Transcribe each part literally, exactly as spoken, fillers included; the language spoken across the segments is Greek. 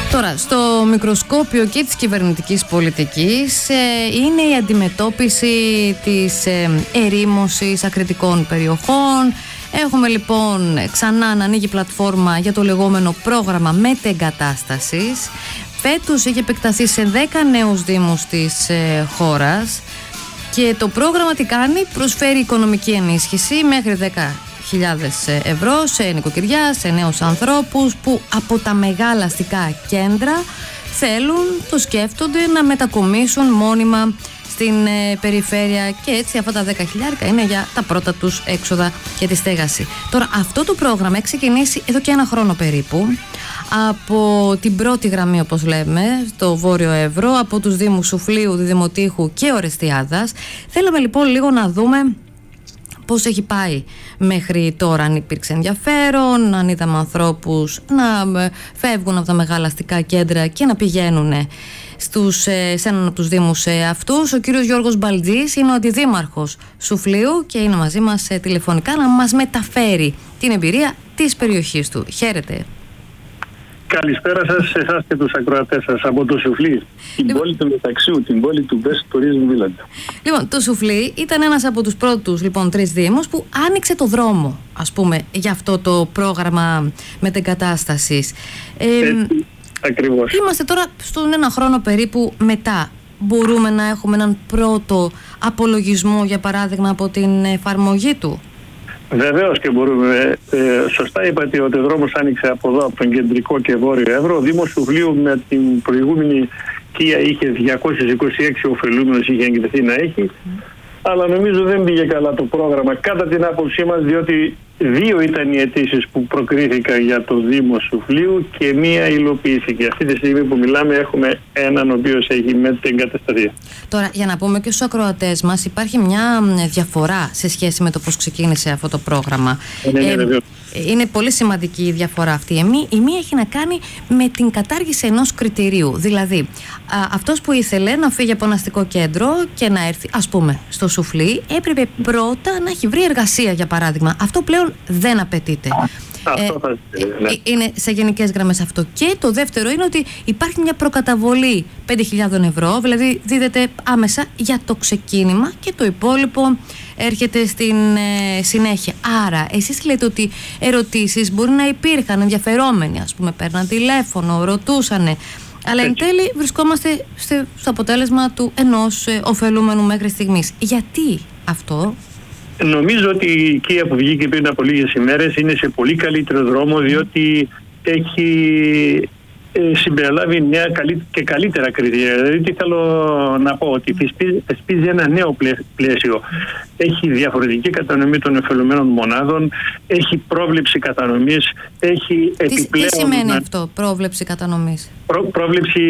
Τώρα, στο μικροσκόπιο και της κυβερνητικής πολιτικής ε, είναι η αντιμετώπιση της ε, ερήμωσης ακριτικών περιοχών. Έχουμε λοιπόν ξανά να ανοίγει πλατφόρμα για το λεγόμενο πρόγραμμα μετεγκατάστασης. Φέτος έχει επεκταθεί σε δέκα νέους δήμους της ε, χώρας και το πρόγραμμα τι κάνει? Προσφέρει οικονομική ενίσχυση μέχρι δέκα χιλιάδες ευρώ σε νοικοκυριά, σε νέους ανθρώπους που από τα μεγάλα αστικά κέντρα θέλουν, το σκέφτονται να μετακομίσουν μόνιμα στην ε, περιφέρεια και έτσι αυτά τα δέκα χιλιάρικα είναι για τα πρώτα τους έξοδα και τη στέγαση. Τώρα αυτό το πρόγραμμα έχει ξεκινήσει εδώ και ένα χρόνο περίπου από την πρώτη γραμμή, όπως λέμε, στο Βόρειο Εύρο, από τους δήμους Σουφλίου, Διδημοτήχου και Ορεστιάδας. Θέλαμε λοιπόν λίγο να δούμε πώς έχει πάει μέχρι τώρα, αν υπήρξε ενδιαφέρον, αν είδαμε ανθρώπους να φεύγουν από τα μεγάλα αστικά κέντρα και να πηγαίνουν στους, σε έναν από τους δήμους αυτούς. Ο κύριος Γιώργος Μπαλτζής είναι ο αντιδήμαρχος Σουφλίου και είναι μαζί μας τηλεφωνικά να μας μεταφέρει την εμπειρία της περιοχής του. Χαίρετε. Καλησπέρα σας σε εσάς και τους ακροατές σας από το Σουφλί, την λοιπόν, πόλη του Μεταξιού, την πόλη του Best Tourism Village. Λοιπόν, το Σουφλί ήταν ένας από τους πρώτους λοιπόν τρεις δήμους που άνοιξε το δρόμο, ας πούμε, για αυτό το πρόγραμμα μετεγκατάστασης. Ε, Έτσι, ακριβώς. Είμαστε τώρα στον ένα χρόνο περίπου μετά. Μπορούμε να έχουμε έναν πρώτο απολογισμό, για παράδειγμα, από την εφαρμογή του? Βεβαίως και μπορούμε. Ε, σωστά είπατε ότι ο δρόμος άνοιξε από εδώ, από τον κεντρικό και βόρειο Εύρο. Ο Δήμος Σουφλίου με την προηγούμενη κία είχε διακόσιους είκοσι έξι ωφελούμενους, είχε εγκριθεί να έχει. Mm. Αλλά νομίζω δεν πήγε καλά το πρόγραμμα κατά την άποψή μας, διότι δύο ήταν οι αιτήσεις που προκρίθηκαν για το Δήμο Σουφλίου και μία υλοποιήθηκε. Αυτή τη στιγμή που μιλάμε έχουμε έναν ο οποίος έχει μετεγκατασταθεί. Τώρα, για να πούμε και στους ακροατές μας, υπάρχει μια διαφορά σε σχέση με το πώς ξεκίνησε αυτό το πρόγραμμα. Ναι, ναι, ναι, ε, είναι πολύ σημαντική η διαφορά αυτή. Η μία έχει να κάνει με την κατάργηση ενός κριτηρίου. Δηλαδή, α, αυτός που ήθελε να φύγει από ένα αστικό κέντρο και να έρθει, ας πούμε, στο Σουφλί, έπρεπε πρώτα να έχει βρει εργασία, για παράδειγμα. Αυτό πλέον δεν απαιτείται. Αυτό θα... ε, ναι. Είναι σε γενικές γραμμές αυτό. Και το δεύτερο είναι ότι υπάρχει μια προκαταβολή πέντε χιλιάδες ευρώ, δηλαδή δίδεται άμεσα για το ξεκίνημα και το υπόλοιπο έρχεται στην ε, συνέχεια. Άρα, εσείς λέτε ότι ερωτήσεις μπορεί να υπήρχαν, ενδιαφερόμενοι, ας πούμε, παίρναν τηλέφωνο, ρωτούσανε. Αλλά εν τέλει βρισκόμαστε στο αποτέλεσμα του ενός ε, ωφελούμενου μέχρι στιγμής. Γιατί αυτό? Νομίζω ότι η οικία που βγήκε πριν από λίγες ημέρες είναι σε πολύ καλύτερο δρόμο, διότι έχει ε, συμπεριλάβει νέα και καλύτερα κριτήρια. Δηλαδή, τι θέλω να πω, ότι θεσπίζει ένα νέο πλαίσιο. Έχει διαφορετική κατανομή των ωφελουμένων μονάδων, έχει πρόβλεψη κατανομής, έχει επιπλέον... Τι σημαίνει αυτό, πρόβλεψη κατανομής? Πρό, πρόβλεψη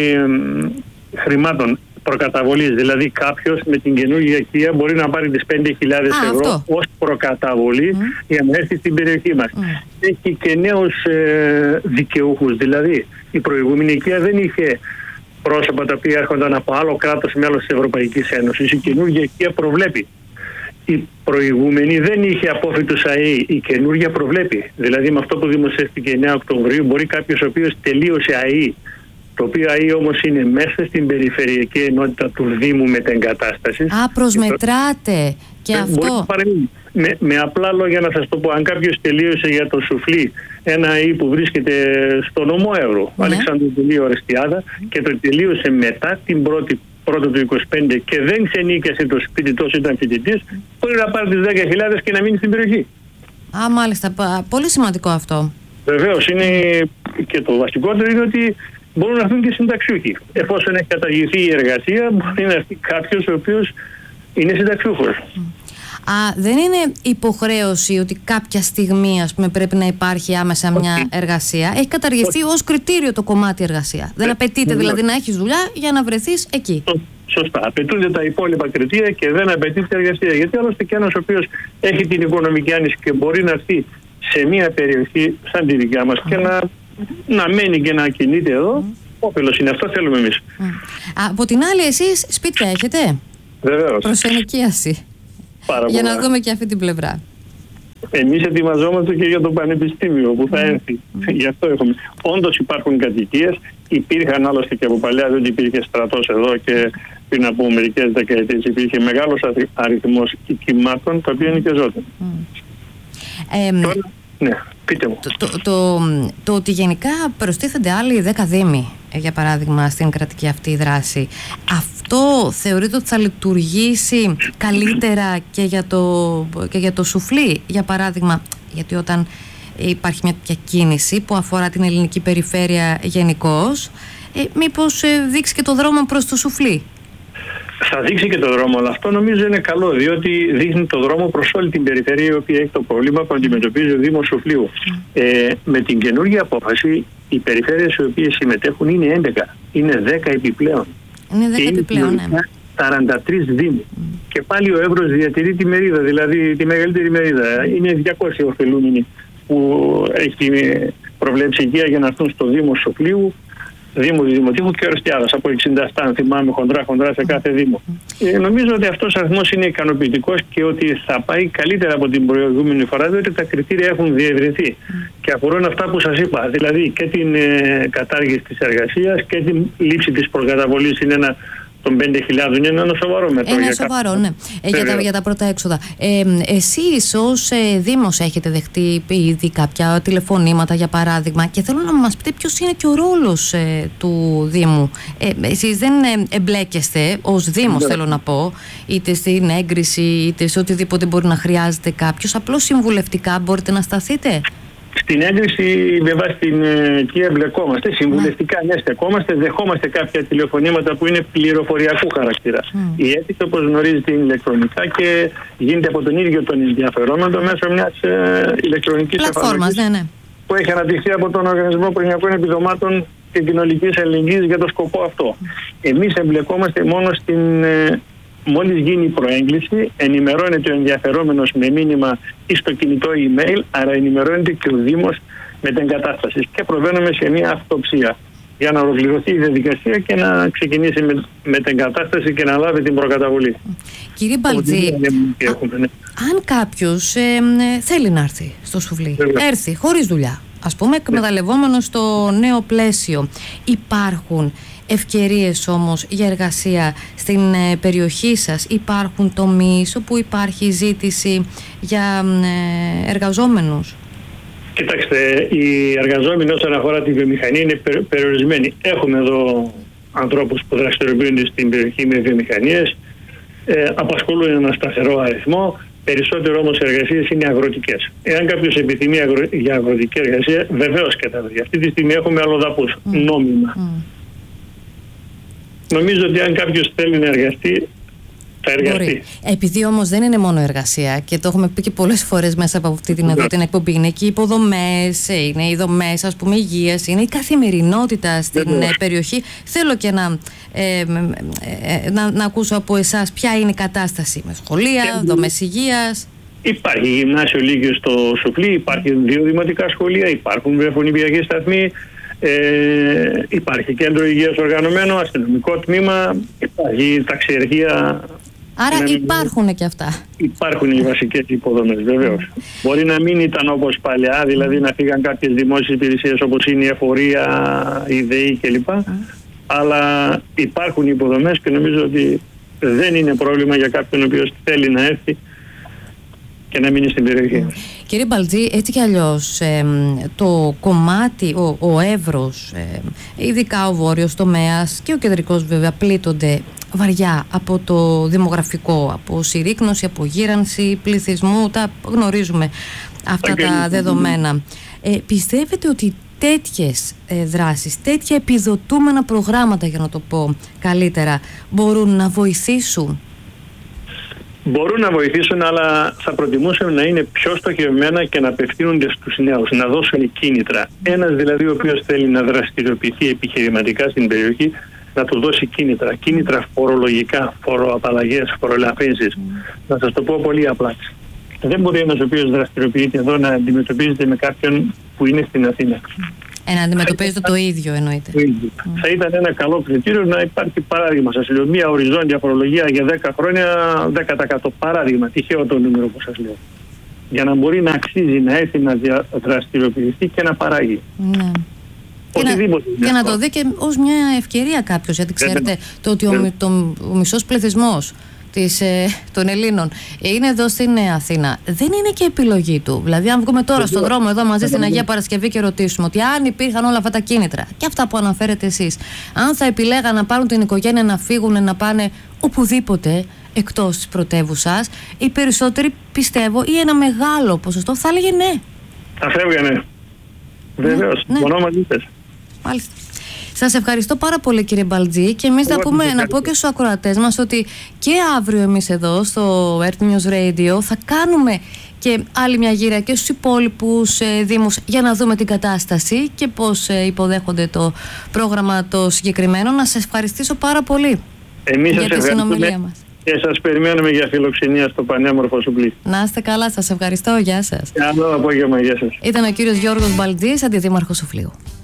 χρημάτων. Προκαταβολής, δηλαδή κάποιος με την καινούργια οικία μπορεί να πάρει τις πέντε χιλιάδες ευρώ ως προκαταβολή mm. για να έρθει στην περιοχή μας. Mm. Έχει και νέους ε, δικαιούχους, δηλαδή η προηγούμενη οικία δεν είχε πρόσωπα τα οποία έρχονταν από άλλο κράτος μέλος της Ευρωπαϊκής Ένωσης. Η καινούργια οικία προβλέπει. Η προηγούμενη δεν είχε απόφοιτους ΑΕΗ, η καινούργια προβλέπει. Δηλαδή με αυτό που δημοσιεύτηκε εννέα Οκτωβρίου μπορεί κάποιος ο οποίος τελείωσε ΑΕΗ, το οποίο ΑΕΗ όμως είναι μέσα στην περιφερειακή ενότητα του Δήμου μετεγκατάστασης. Α, προσμετράτε και αυτό. Με, με απλά λόγια να σας το πω, αν κάποιος τελείωσε για το Σουφλί ένα ΑΕΗ που βρίσκεται στο νομό Εύρο, ναι. Αλεξανδροπολίου Ορεστιάδα, και το τελείωσε μετά την πρώτη πρώτο του είκοσι πέντε και δεν ξενίκιασε το σπίτι τόσο ήταν φοιτητής, μπορεί να πάρει τις δέκα χιλιάδες και να μείνει στην περιοχή. Α, μάλιστα. Πολύ σημαντικό αυτό. Βεβαίως. Είναι και το βασικότερο είναι ότι μπορούν να έρθουν και συνταξιούχοι. Εφόσον έχει καταργηθεί η εργασία, μπορεί να έρθει κάποιος ο οποίος είναι συνταξιούχος. Α, δεν είναι υποχρέωση ότι κάποια στιγμή, ας πούμε, πρέπει να υπάρχει άμεσα μια okay. εργασία. Έχει καταργηθεί ως κριτήριο το κομμάτι εργασία. Δεν απαιτείται δηλαδή να έχεις δουλειά για να βρεθείς εκεί. Σωστά. Απαιτούνται τα υπόλοιπα κριτήρια και δεν απαιτείται εργασία. Γιατί άλλωστε και ένας ο οποίος έχει την οικονομική άνεση και μπορεί να έρθει σε μια περιοχή σαν τη δικιά μας mm. και να, να μένει και να κινείται εδώ, mm. όφελος είναι. Αυτό θέλουμε εμείς. Mm. Από την άλλη, εσείς σπίτια έχετε? Βεβαίως. Προς ενοικίαση. Για να δούμε και αυτή την πλευρά. Εμείς ετοιμαζόμαστε και για το πανεπιστήμιο που θα έρθει. Mm. Γι' αυτό έχουμε. Όντως υπάρχουν κατοικίες, υπήρχαν άλλωστε και από παλιά, διότι υπήρχε στρατός εδώ και πριν από μερικές δεκαετίες υπήρχε μεγάλος αριθμός οικημάτων, τα οποία νοικιαζόταν. Mm. Ε, Τώρα, ναι, πείτε μου. Το, το, το, το ότι γενικά προστίθενται άλλοι δέκα δήμοι, για παράδειγμα, στην κρατική αυτή δράση, αυτό θεωρείτε ότι θα λειτουργήσει καλύτερα και για το, και για το σουφλί, για παράδειγμα, γιατί όταν υπάρχει μια τέτοια κίνηση που αφορά την ελληνική περιφέρεια γενικώς, ε, μήπως ε, δείξει και το δρόμο προς το σουφλί? Θα δείξει και το δρόμο, αλλά αυτό νομίζω είναι καλό, διότι δείχνει το δρόμο προς όλη την περιφέρεια η οποία έχει το πρόβλημα που αντιμετωπίζει ο Δήμος Σουφλίου. Mm. Ε, με την καινούργια απόφαση, οι περιφέρειες οι οποίες συμμετέχουν είναι έντεκα, είναι δέκα επιπλέον. Είναι δέκα επιπλέον, ναι. σαράντα τρεις δήμοι. Mm. Και πάλι ο Εύρος διατηρεί τη μερίδα, δηλαδή τη μεγαλύτερη μερίδα. Είναι διακόσιοι ωφελούμενοι που έχει προβλέψει η για να έρθουν στο Δήμο Σουφλίου, Δήμου Δημοτικού και Ορεστιάδας, από εξήντα επτά, αν θυμάμαι, χοντρά χοντρά σε κάθε Δήμο. Ε, νομίζω ότι αυτός ο αριθμός είναι ικανοποιητικός και ότι θα πάει καλύτερα από την προηγούμενη φορά, διότι τα κριτήρια έχουν διευρυνθεί και αφορούν αυτά που σας είπα. Δηλαδή και την ε, κατάργηση της εργασίας και την λήψη της προκαταβολής είναι ένα. Των πέντε χιλιάδες είναι ένα σοβαρό μέτρο. Ένα σοβαρό, ναι. Ε, για, τα, για τα πρώτα έξοδα. Ε, εσείς ως ε, Δήμος έχετε δεχτεί ήδη κάποια τηλεφωνήματα, για παράδειγμα, και θέλω να μας πείτε ποιος είναι και ο ρόλος ε, του Δήμου. Ε, εσείς δεν ε, εμπλέκεστε ως Δήμος, θέλω να πω, είτε στην έγκριση, είτε σε οτιδήποτε μπορεί να χρειάζεται κάποιος. Απλώς συμβουλευτικά μπορείτε να σταθείτε. Στην έγκριση με βάση την εκεί εμπλεκόμαστε, συμβουλευτικά ναι στεκόμαστε, δεχόμαστε κάποια τηλεφωνήματα που είναι πληροφοριακού χαρακτήρα. Mm. Η αίτηση, όπως γνωρίζετε, είναι ηλεκτρονικά και γίνεται από τον ίδιο τον ενδιαφερόμενο μέσω μιας ε, ηλεκτρονικής εφαρμογής ναι, ναι. που έχει αναπτυχθεί από τον Οργανισμό Προνοιακών Επιδομάτων και Κοινωνικής Αλληλεγγύης για τον σκοπό αυτό. Mm. Εμείς εμπλεκόμαστε μόνο στην... Ε, Μόλις γίνει η προέγκληση, ενημερώνεται ο ενδιαφερόμενος με μήνυμα ή στο κινητό email, άρα ενημερώνεται και ο Δήμος με την κατάσταση. Και προβαίνουμε σε μια αυτοψία για να ολοκληρωθεί η διαδικασία και να ξεκινήσει με, με την κατάσταση και να λάβει την προκαταβολή. Κύριε Μπαλτζή, ναι. αν κάποιος ε, θέλει να έρθει στο Σουφλί, Βέβαια. έρθει χωρίς δουλειά, ας πούμε, εκμεταλλευόμενος το νέο πλαίσιο, υπάρχουν ευκαιρίες όμως για εργασία στην ε, περιοχή σας? Υπάρχουν τομείς όπου υπάρχει ζήτηση για ε, εργαζόμενους? Κοιτάξτε, οι εργαζόμενοι όσον αφορά τη βιομηχανία είναι πε, περιορισμένοι. Έχουμε εδώ ανθρώπους που δραστηριοποιούνται στην περιοχή με βιομηχανίες, ε, απασχολούν ένα σταθερό αριθμό. Περισσότερο όμως εργασίες είναι αγροτικές. Εάν κάποιος επιθυμεί αγρο, για αγροτική εργασία, βεβαίως και τα βρει. Αυτή τη στιγμή έχουμε αλλοδαπούς, mm. νόμιμα. Mm. Νομίζω ότι αν κάποιος θέλει να εργαστεί, θα εργαστεί. Μπορεί. Επειδή όμως δεν είναι μόνο εργασία και το έχουμε πει και πολλές φορές μέσα από αυτή την, εδώ, την εκπομπή, είναι και οι υποδομές, είναι οι δομές, ας πούμε, υγείας, είναι η καθημερινότητα στην ε, περιοχή. Θέλω και να, ε, ε, να, να ακούσω από εσάς ποια είναι η κατάσταση με σχολεία, και, δομές υγείας. Υπάρχει γυμνάσιο Λύκειο στο Σουφλί, υπάρχουν δύο δημοτικά σχολεία, υπάρχουν βρεφονιπιακοί σταθμοί. Ε, υπάρχει κέντρο υγείας οργανωμένο, αστυνομικό τμήμα, υπάρχει ταξιεργία. Άρα είναι, υπάρχουν και αυτά. Υπάρχουν οι βασικές υποδομές, βεβαίως. Mm. Μπορεί να μην ήταν όπως παλιά, δηλαδή να φύγαν κάποιες δημόσιες υπηρεσίες όπως είναι η εφορία, η ΔΕΗ κλπ. Mm. Αλλά υπάρχουν υποδομές και νομίζω ότι δεν είναι πρόβλημα για κάποιον ο οποίος θέλει να έρθει και να μείνει στην περιοχή. Κύριε Μπαλτζή, έτσι κι αλλιώς ε, το κομμάτι, ο, ο Εύρος, ε, ειδικά ο βόρειος τομέας και ο κεντρικός βέβαια, πλήττονται βαριά από το δημογραφικό, από συρρίκνωση, από γύρανση πληθυσμού, τα γνωρίζουμε αυτά okay. τα δεδομένα. Ε, πιστεύετε ότι τέτοιες ε, δράσεις, τέτοια επιδοτούμενα προγράμματα, για να το πω καλύτερα, μπορούν να βοηθήσουν? Μπορούν να βοηθήσουν, αλλά θα προτιμούσαμε να είναι πιο στοχευμένα και να απευθύνονται στους νέους, να δώσουν κίνητρα. Ένας δηλαδή ο οποίος θέλει να δραστηριοποιηθεί επιχειρηματικά στην περιοχή, να του δώσει κίνητρα. Κίνητρα φορολογικά, φοροαπαλλαγές, φορολαφήσεις. Mm. Να σας το πω πολύ απλά. Δεν μπορεί ένας ο οποίος δραστηριοποιείται εδώ να αντιμετωπίζεται με κάποιον που είναι στην Αθήνα. Ε, να αντιμετωπίζετε το ίδιο, εννοείται. Το ίδιο. Mm. Θα ήταν ένα καλό κριτήριο να υπάρχει παράδειγμα. Σας λέω μια οριζόντια φορολογία για δέκα χρόνια, δέκα τοις εκατό παράδειγμα. Τυχαίο το νούμερο που σας λέω. για να μπορεί να αξίζει να έρθει να δραστηριοποιηθεί και να παράγει. Ναι. Και να, και να το δει και ως μια ευκαιρία κάποιος, γιατί ξέρετε το ότι ο, το, ο μισός πληθυσμός της, ε, των Ελλήνων είναι εδώ στην ε, Αθήνα, δεν είναι και επιλογή του. Δηλαδή, αν βγούμε τώρα στον δρόμο εδώ μαζί στην Αγία Παρασκευή και ρωτήσουμε ότι αν υπήρχαν όλα αυτά τα κίνητρα και αυτά που αναφέρετε εσείς, αν θα επιλέγαν να πάρουν την οικογένεια να φύγουν, να πάνε οπουδήποτε εκτός της πρωτεύουσας, οι περισσότεροι, πιστεύω, ή ένα μεγάλο ποσοστό θα έλεγε ναι. Θα φεύγανε. Βεβαίως. Ναι. Μονό μαζί σας. Μάλιστα. Σας ευχαριστώ πάρα πολύ, κύριε Μπαλτζή, και εμείς θα πούμε, να πω και στους ακροατές μας ότι και αύριο εμείς εδώ στο Earth News Radio θα κάνουμε και άλλη μια γύρα και στους υπόλοιπους ε, δήμους για να δούμε την κατάσταση και πώς ε, υποδέχονται το πρόγραμμα το συγκεκριμένο. Να σας ευχαριστήσω πάρα πολύ εμείς για τη συνομιλία μας. Και σας περιμένουμε για φιλοξενία στο πανέμορφο Σουπλί. Να είστε καλά, σας ευχαριστώ, γεια σας. Καλό απόγευμα, γεια σας. Ήταν ο κύριος Γιώργος Μπαλτζής, αντιδήμαρχος Σουφλίου.